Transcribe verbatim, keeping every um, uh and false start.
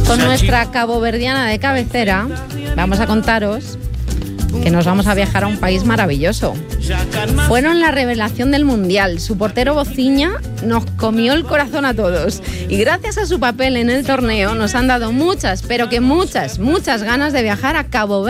Con nuestra caboverdiana de cabecera vamos a contaros que nos vamos a viajar a un país maravilloso. Fueron la revelación del Mundial. Su portero Bociña nos comió el corazón a todos. Y gracias a su papel en el torneo nos han dado muchas, pero que muchas, muchas ganas de viajar a Cabo Verde.